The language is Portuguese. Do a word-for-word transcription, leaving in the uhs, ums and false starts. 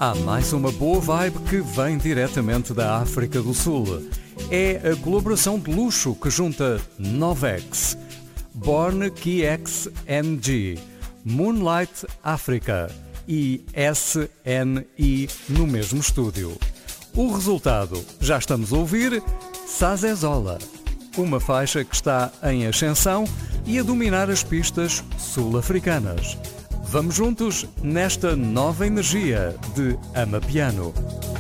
Há mais uma boa vibe que vem diretamente da África do Sul. É a colaboração de luxo que junta Novex, Born K X N G, Moonlight Africa e S N I no mesmo estúdio. O resultado, já estamos a ouvir, Sazezola, uma faixa que está em ascensão e a dominar as pistas sul-africanas. Vamos juntos nesta nova energia de Amapiano.